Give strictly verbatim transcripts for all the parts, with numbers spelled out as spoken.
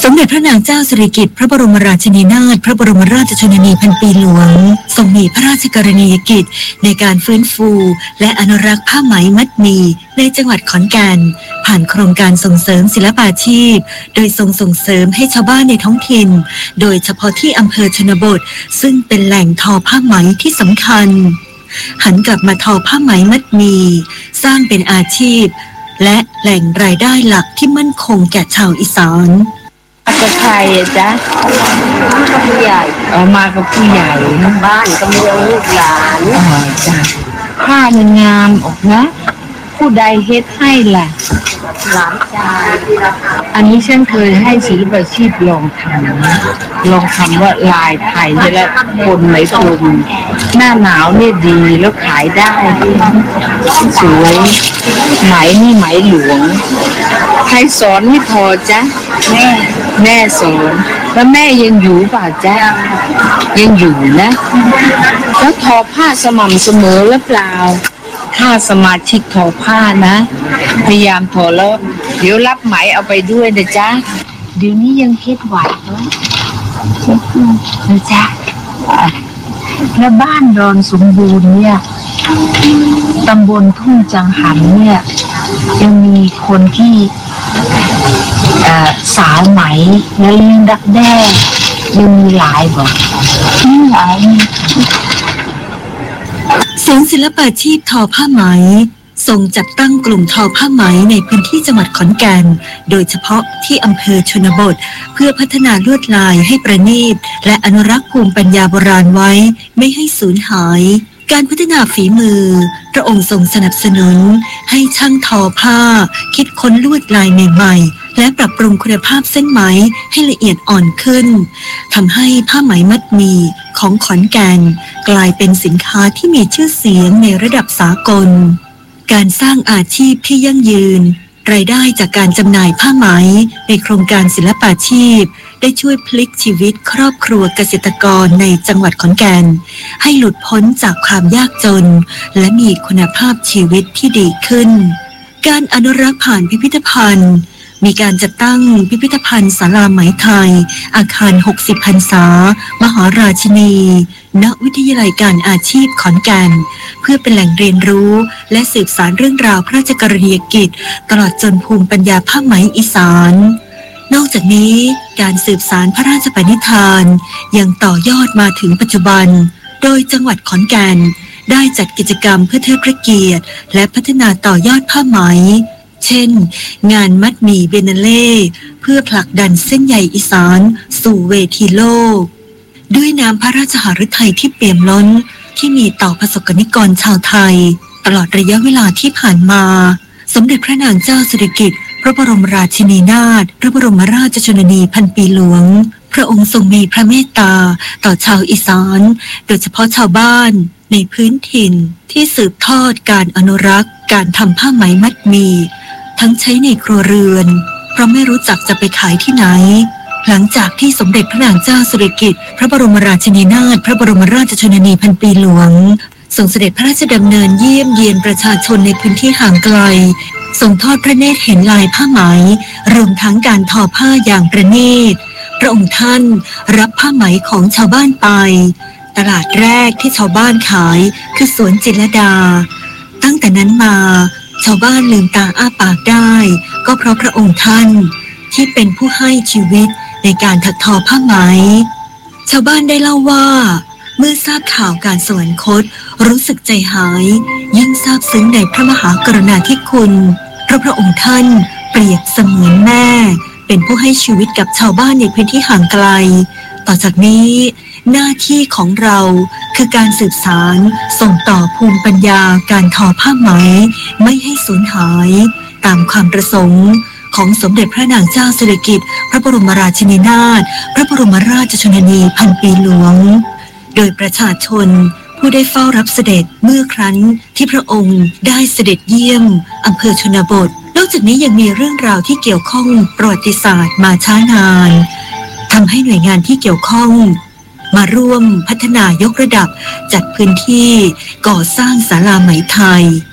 มเด็จพระนางเจ้าสิริกิติ์พระบรมราชินีนาถพระบรมราชชนนีพันปีหลวงทรงมีพระราชกรณียกิจในการฟื้นฟูและอนุรักษ์ผ้าไหมมัดหมี่ในจังหวัดขอนแก่นผ่านโครงการส่งเสริมศิลปาชีพโดยทรงส่งเสริมให้ชาวบ้านในท้องถิ่นโดยเฉพาะที่อำเภอชนบทซึ่งเป็นแหล่งทอผ้าไหมที่สำคัญหันกลับมาทอผ้าไหมมัดหมี่สร้างเป็นอาชีพและแหล่งรายได้หลักที่มั่นคงแก่ชาวอีสานมากับใครอะจ๊ะกับผู้ใหญ่ออกมากับผู้ใหญ่บ้านกับเมืองลูกหลานอ๋อจ้ะผ้ามันงามออกนะผู้ใดเฮ็ดให้ล่ะหลานชายอันนี้ฉันเคยให้ศิลปาชีพลองทำลองทำว่าลายไทยและคนไหมพรมหน้าหนาวเนี่ยดีแล้วขายได้สวยไหมนี่ไหมหลวงใครสอนไม่พอจ๊ะแม่แม่สอนแล้วแม่ยังอยู่ป่ะจ๊ะยังอยู่นะแล้วทอผ้าสม่ำเสมอหรือเปล่าถ้าสมาชิกทอผ้านะพยายามทอแล้วเดี๋ยวรับไหมเอาไปด้วยนะจ๊ะเดี๋ยวนี้ยังเฮ็ดไหวเนาะนะจ๊ะแล้วบ้านดอนสมบูรณ์เนี่ยตำบลทุ่งจังหันเนี่ยยังมีคนที่สาวไหมและเลี้ยงดักแด้ยังมีหลายบ่มีหลายศูนย์ศิลปาชีพทอผ้าไหมทรงจัดตั้งกลุ่มทอผ้าไหมในพื้นที่จังหวัดขอนแก่นโดยเฉพาะที่อำเภอชนบทเพื่อพัฒนาลวดลายให้ประณีตและอนุรักษ์ภูมิปัญญาโบราณไว้ไม่ให้สูญหายการพัฒนาฝีมือพระองค์ทรงสนับสนุนให้ช่างทอผ้าคิดค้นลวดลายใหม่ๆและปรับปรุงคุณภาพเส้นไหมให้ละเอียดอ่อนขึ้นทำให้ผ้าไหมมัดหมี่ของขอนแก่นกลายเป็นสินค้าที่มีชื่อเสียงในระดับสากลการสร้างอาชีพที่ยั่งยืนรายได้จากการจำหน่ายผ้าไหมในโครงการศิลปาชีพได้ช่วยพลิกชีวิตครอบครัวเกษตรกรในจังหวัดขอนแก่นให้หลุดพ้นจากความยากจนและมีคุณภาพชีวิตที่ดีขึ้นการอนุรักษ์ผ่านพิพิธภัณฑ์มีการจัดตั้งพิพิธภัณฑ์ศาลาไหมไทยอาคารหกสิบพรรษามหาราชินีณวิทยาลัยการอาชีพขอนแก่นเพื่อเป็นแหล่งเรียนรู้และสืบสานเรื่องราวพระราชกรณียกิจตลอดจนภูมิปัญญาผ้าไหมอีสานนอกจากนี้การสืบสานพระราชปณิธานยังต่อยอดมาถึงปัจจุบันโดยจังหวัดขอนแก่นได้จัดกิจกรรมเพื่อเทิดพระเกียรติและพัฒนาต่อยอดผ้าไหมเช่นงานมัดหมี่เบเนเล่เพื่อผลักดันเส้นใยอีสานสู่เวทีโลกด้วยน้ำพระราชหฤทัยที่เปี่ยมล้นที่มีต่อประสบกนิกรชาวไทยตลอดระยะเวลาที่ผ่านมาสมเด็จพระนางเจ้าสิริกิติ์พระบรมราชินีนาถพระบรมราชชนนีพันปีหลวงพระองค์ทรงมีพระเมตตาต่อชาวอีสานโดยเฉพาะชาวบ้านในพื้นถิ่นที่สืบทอดการอนุรักษ์การทำผ้าไหมมัดหมี่ทั้งใช้ในครัวเรือนเพราะไม่รู้จักจะไปขายที่ไหนหลังจากที่สมเด็จพระนางเจ้าสิริกิติ์พระบรมราชินีนาถพระบรมราชชนนีพันปีหลวงทรงเสด็จพระราชดำเนินเยี่ยมเยียนประชาชนในพื้นที่ห่างไกลทรงทอดพระเนตรเห็นลายผ้าไหมรวมทั้งการทอผ้าอย่างประณีตพระองค์ท่านรับผ้าไหมของชาวบ้านไปตลาดแรกที่ชาวบ้านขายคือสวนจิตรลดาตั้งแต่นั้นมาชาวบ้านลืมตาอ้าปากได้ก็เพราะพระองค์ท่านที่เป็นผู้ให้ชีวิตในการถักทอผ้าไหมชาวบ้านได้เล่าว่าเมื่อทราบข่าวการสวรรคตรู้สึกใจหายยิ่งซาบซึ้งในพระมหากรุณาธิคุณเพราะพระองค์ท่านเปรียบเสมือนแม่เป็นผู้ให้ชีวิตกับชาวบ้านในพื้นที่ห่างไกลต่อจากนี้หน้าที่ของเราคือการสืบสานส่งต่อภูมิปัญญาการทอผ้าไหมไม่ให้สูญหายตามความประสงค์ของสมเด็จพระนางเจ้าสิริกิติ์พระบรมราชินีนาถพระบรมราชชนนีพันปีหลวงโดยประชาชนผู้ได้เฝ้ารับเสด็จเมื่อครั้งที่พระองค์ได้เสด็จเยี่ยมอำเภอชนบทนอกจากนี้ยังมีเรื่องราวที่เกี่ยวข้องประวัติศาสตร์มาช้านานทำให้หน่วยงานที่เกี่ยวข้องมาร่วมพัฒนายกระดับจัดพื้นที่ก่อสร้างศาลาไหมไทย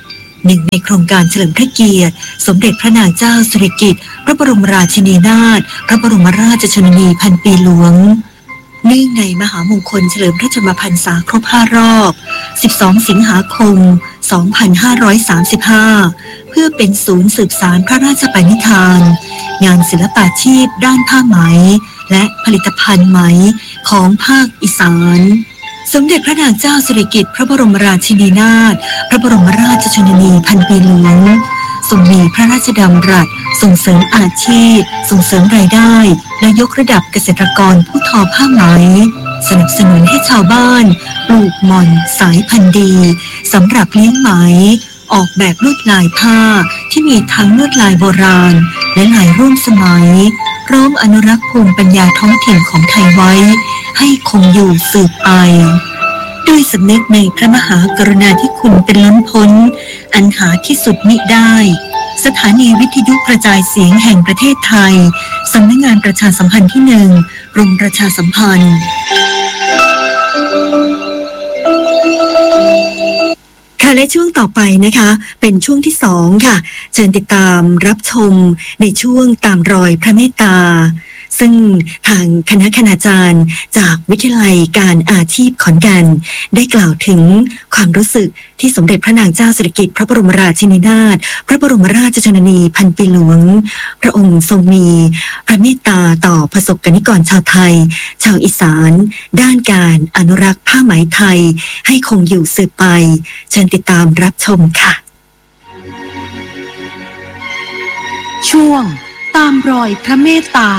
หนึ่งในโครงการเฉลิมพระเกียรติสมเด็จพระนางเจ้าสิริกิติ์พระบรมราชินีนาถพระบรมราชชนนีพันปีหลวงเนื่องในมหามงคลเฉลิมพระชนมพรรษาครบห้ารอบสิบสองสิงหาคมสองพันห้าร้อยสามสิบห้าเพื่อเป็นศูนย์สืบสานพระราชปณิธานงานศิลปาชีพด้านผ้าไหมและผลิตภัณฑ์ไหมของภาคอีสานสมเด็จพระนางเจ้าสิริกิติ์พระบรมราชินีนาถพระบรมราชชนนีพันปีหลวงทรงมีพระราชดำรัสส่งเสริมอาชีพส่งเสริมรายได้และยกระดับเกษตรกรผู้ทอผ้าไหมสนับสนุนให้ชาวบ้านปลูกหม่อนสายพันธุ์ดีสำหรับเลี้ยงไหมออกแบบลวดลายผ้าที่มีทั้งลวดลายโบราณและลายร่วมสมัยพร้อมอนุรักษ์ภูมิปัญญาท้องถิ่นของไทยไว้ให้คงอยู่สืบไปด้วยสำนึกในพระมหากรุณาธิคุณเป็นล้นพ้นอันหาที่สุดมิได้สถานีวิทยุกระจายเสียงแห่งประเทศไทยสำนักงานประชาสัมพันธ์ที่หนึ่งกรมประชาสัมพันธ์ค่ะและช่วงต่อไปนะคะเป็นช่วงที่สองค่ะเชิญติดตามรับชมในช่วงตามรอยพระเมตตาซึ่งทางคณะคณาจารย์จากวิทยาลัยการอาชีพขอนแก่นได้กล่าวถึงความรู้สึกที่สมเด็จพระนางเจ้าสิริกิติ์พระบรมราชินีนาถพระบรมราชชนนีพันปีหลวงพระองค์ทรงมีพระเมตตาต่อประสบกนิกรชาวไทยชาวอีสานด้านการอนุรักษ์ผ้าไหมไทยให้คงอยู่สืบไปเชิญติดตามรับชมค่ะช่วงตามรอยพระเมตตา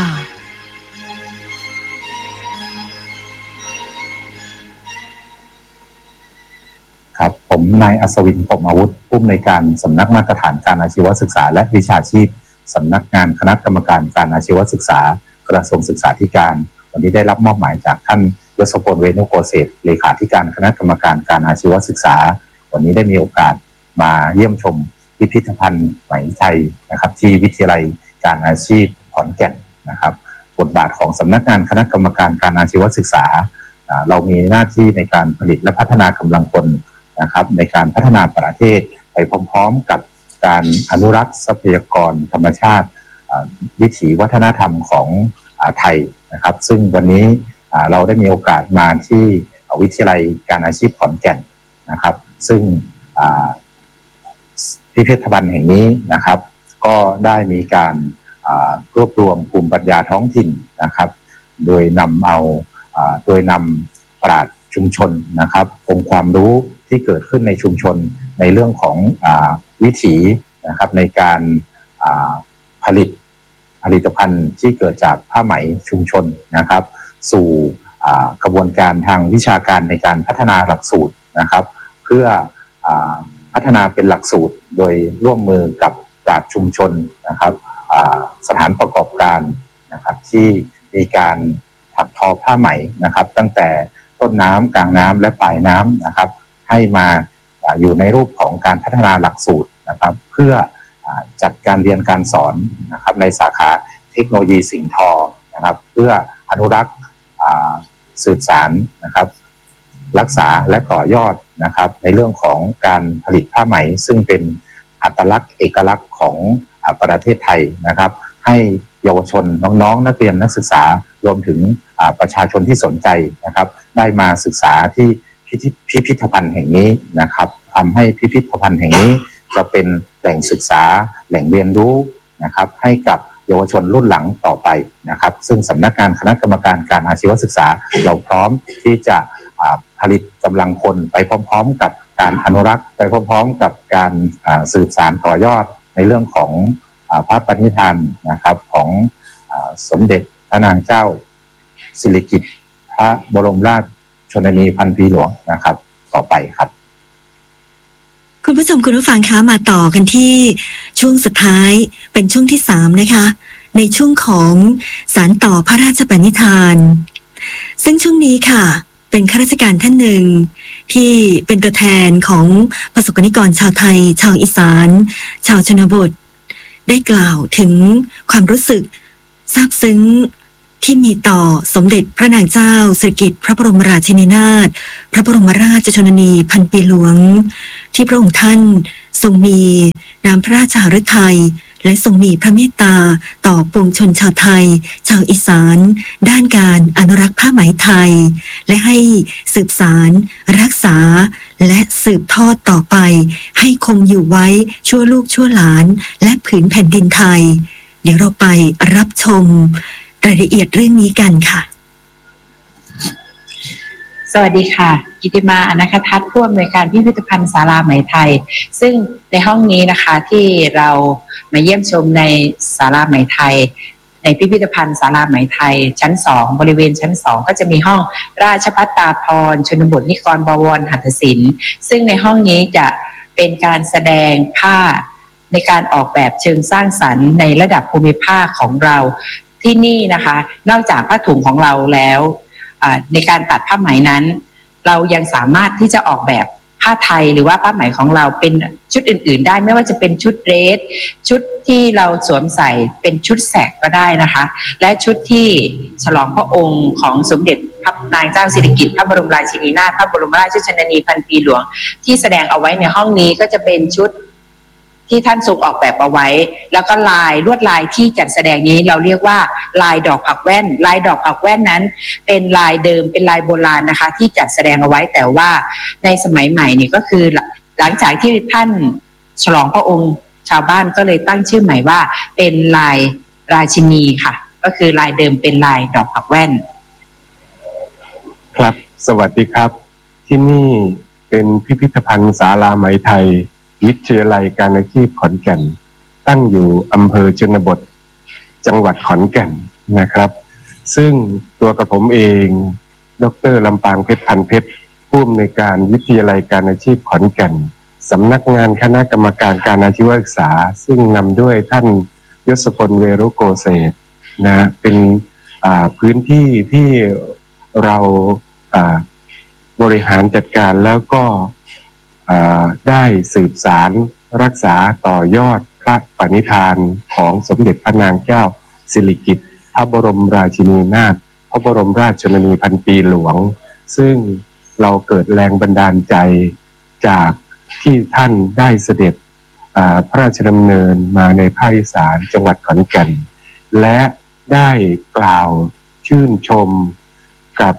ครับผมนายอัศวินพรหมอาวุธผู้อำนวยการสำนักมาตรฐานการอาชีวศึกษาและวิชาชีพสำนักงานคณะกรรมการการอาชีวศึกษากระทรวงศึกษาธิการวันนี้ได้รับมอบหมายจากท่านยศพลเวนุโกเศษเลขาธิการคณะกรรมการการอาชีวศึกษาวันนี้ได้มีโอกาสมาเยี่ยมชมพิพิธภัณฑ์ไหมไทยนะครับที่วิทยาลัยการอาชีพขอนแก่นนะครับบทบาทของสำนักงานคณะกรรมการการอาชีวศึกษาเรามีหน้าที่ในการผลิตและพัฒนากำลังคนนะครับในการพัฒนาประเทศไปพร้อมๆกับการอนุรักษ์ทรัพยากรธรรมชาติวิถีวัฒนธรรมของไทยนะครับซึ่งวันนี้เราได้มีโอกาสมาที่วิทยาลัยการอาชีพขอนแก่นนะครับซึ่งพิพิธภัณฑ์แห่งนี้นะครับก็ได้มีการรวบรวมภูมิปัญญาท้องถิ่นนะครับโดยนำเอาโดยนำปราชญ์ชุมชนนะครับองค์ความรู้ที่เกิดขึ้นในชุมชนในเรื่องของอ่าวิถีนะครับในการอ่าผลิตผลิตภัณฑ์ที่เกิดจากผ้าไหมชุมชนนะครับสู่อ่ากระบวนการทางวิชาการในการพัฒนาหลักสูตรนะครับเพื่ออ่าพัฒนาเป็นหลักสูตรโดยร่วมมือกับปราชญ์ชุมชนนะครับอ่าสถานประกอบการนะครับที่มีการถักทอผ้าไหมนะครับตั้งแต่ต้นน้ำกลางน้ำและปลายน้ำนะครับให้มาอยู่ในรูปของการพัฒนาหลักสูตรนะครับเพื่อจัดการเรียนการสอนนะครับในสาขาเทคโนโลยีสิ่งทอนะครับเพื่ออนุรักษ์สืบสานนะครับรักษาและต่อยอดนะครับในเรื่องของการผลิตผ้าไหมซึ่งเป็นอัตลักษณ์เอกลักษณ์ของประเทศไทยนะครับให้เยาวชนน้องๆนักเรียนนักศึกษารวมถึงประชาชนที่สนใจนะครับได้มาศึกษาที่พิพิธภัณฑ์แห่งนี้นะครับทำให้พิพิธภัณฑ์แห่งนี้จะเป็นแหล่งศึกษาแหล่งเรียนรู้นะครับให้กับเยาวชนรุ่นหลังต่อไปนะครับซึ่งสำนักงานคณะกรรมการการอาชีวศึกษาเราพร้อมที่จะผลิตกำลังคนไปพร้อมๆกับการอนุรักษ์ไปพร้อมๆกับการสืบสานต่อยอดในเรื่องของพระปณิธานนะครับของสมเด็จพระนางเจ้าสิริกิติ์พระบรมราชชนนีพันปีหลวงนะครับต่อไปครับคุณผู้ชมคุณผู้ฟังคะมาต่อกันที่ช่วงสุดท้ายเป็นช่วงที่สามนะคะในช่วงของสารต่อพระราชปณิธานซึ่งช่วงนี้ค่ะเป็นข้าราชการท่านหนึ่งที่เป็นตัวแทนของประสบกนิกรชาวไทยชาวอีสานชาวชนบทได้กล่าวถึงความรู้สึกซาบซึ้งที่มีต่อสมเด็จพระนางเจ้าสิริกิติ์พระบรมราชินีนาถพระบรมราชชนนีพันปีหลวงที่พระองค์ท่านทรงมีน้ำพระราชหฤทัยและทรงมีพระเมตตาต่อปวงชนชาวไทยชาวอีสานด้านการอนุรักษ์ผ้าไหมไทยและให้สืบสานรักษาและสืบทอดต่อไปให้คงอยู่ไว้ชั่วลูกชั่วหลานและผืนแผ่นดินไทยเดี๋ยวเราไปรับชมรายละเอียดเรื่องนี้กันค่ะสวัสดีค่ะกิติมาอนัคทัศน์ผู้อำนวยการพิพิธภัณฑ์ศาลาไหมไทยซึ่งในห้องนี้นะคะที่เรามาเยี่ยมชมในศาลาไหมไทยในพิพิธภัณฑ์ศาลาไหมไทยชั้นสองบริเวณชั้นสองก็จะมีห้องราชภัฏตาภรณ์ชนบทนิกรบวรหัตถศิลป์ซึ่งในห้องนี้จะเป็นการแสดงผ้าในการออกแบบเชิงสร้างสรรค์ในระดับภูมิภาคของเราที่นี่นะคะนอกจากผ้าถุงของเราแล้วในการตัดผ้าไหมนั้นเรายังสามารถที่จะออกแบบผ้าไทยหรือว่าผ้าไหมของเราเป็นชุดอื่นๆได้ไม่ว่าจะเป็นชุดเดรสชุดที่เราสวมใส่เป็นชุดแสกก็ได้นะคะและชุดที่ฉลองพระองค์ของสมเด็จพระนางเจ้าสิริกิติ์พระบรมราชินีนาถพระบรมราชชนนีพันปีหลวงที่แสดงเอาไว้ในห้องนี้ก็จะเป็นชุดที่ท่านทรงออกแบบเอาไว้แล้วก็ลายลวดลายที่จัดแสดงนี้เราเรียกว่าลายดอกผักแว่นลายดอกผักแว่นนั้นเป็นลายเดิมเป็นลายโบราณนะคะที่จัดแสดงเอาไว้แต่ว่าในสมัยใหม่นี่ก็คือหลังจากที่ท่านฉลองพระองค์ชาวบ้านก็เลยตั้งชื่อใหม่ว่าเป็นลายราชินีค่ะก็คือลายเดิมเป็นลายดอกผักแว่นครับสวัสดีครับที่นี่เป็นพิพิธภัณฑ์ศาลาไหมไทยวิทยาลัยการอาชีพขอนแก่นตั้งอยู่อำเภอชนบทจังหวัดขอนแก่นนะครับซึ่งตัวกระผมเองดร.ลำปางเพชรพันเพชรผู้อำนวยการวิทยาลัยการอาชีพขอนแก่นสำนักงานคณะกรรมการการอาชีวศึกษาซึ่งนำด้วยท่านยศพลเวรุโกเศษนะเป็นพื้นที่ที่เราบริหารจัดการแล้วก็ได้สืบสารรักษาต่อยอดพระปณิธานของสมเด็จพระนางเจ้าสิริกิติ์พระบรมราชินีนาถพระบรมราชชนนีพันปีหลวงซึ่งเราเกิดแรงบันดาลใจจากที่ท่านได้เสด็จพระราชดำเนินมาในภาคอีสานจังหวัดขอนแก่นและได้กล่าวชื่นชมกับ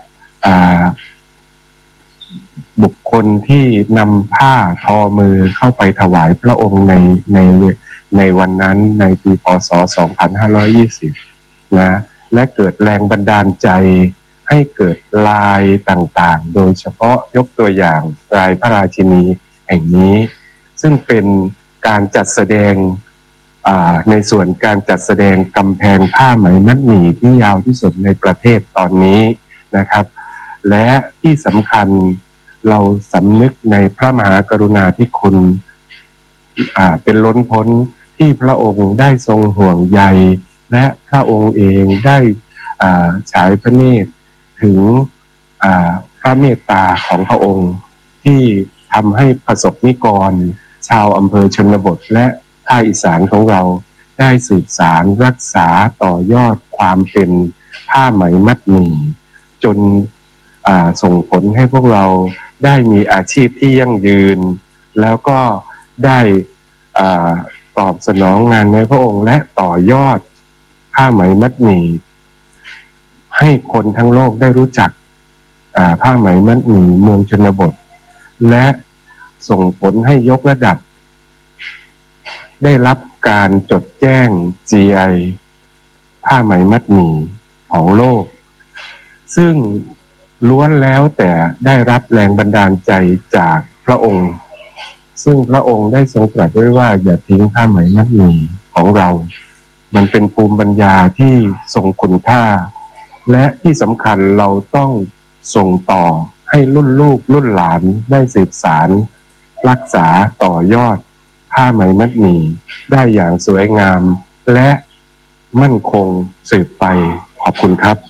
บุคคลที่นำผ้าทอมือเข้าไปถวายพระองค์ในในในวันนั้นในปีพ.ศ. สองพันห้าร้อยยี่สิบนะและเกิดแรงบันดาลใจให้เกิดลายต่างๆโดยเฉพาะยกตัวอย่างลายพระราชินีแห่งนี้ซึ่งเป็นการจัดแสดงในส่วนการจัดแสดงกำแพงผ้าไหมมัดหมี่ที่ยาวที่สุดในประเทศตอนนี้นะครับและที่สำคัญเราสำนึกในพระมหากรุณาธิคุณเป็นล้นพ้นที่พระองค์ได้ทรงห่วงใยและพระองค์เองได้ฉายพระเนตรถึงพระเมตตาของพระองค์ที่ทำให้ประสบนิกรชาวอำเภอชนบทและภาคอีสานของเราได้สืบสารรักษาต่อยอดความเป็นผ้าไหมมัดหมี่จนส่งผลให้พวกเราได้มีอาชีพที่ยั่งยืนแล้วก็ได้ตอบสนองงานในพระองค์และต่อยอดผ้าไหมมัดหมี่ให้คนทั้งโลกได้รู้จักผ้าไหมมัดหมี่เมืองชนบทและส่งผลให้ยกระดับได้รับการจดแจ้ง จี ไอ ผ้าไหมมัดหมี่ของโลกซึ่งล้วนแล้วแต่ได้รับแรงบันดาลใจจากพระองค์ซึ่งพระองค์ได้ทรงตรัสไว้ว่าอย่าทิ้งผ้าไหมมัดหมี่ของเรามันเป็นภูมิปัญญาที่ทรงคุณค่าและที่สำคัญเราต้องส่งต่อให้รุ่นลูกรุ่นหลานได้สืบสารรักษาต่อยอดผ้าไหมมัดหมี่ได้อย่างสวยงามและมั่นคงสืบไปขอบคุณครับ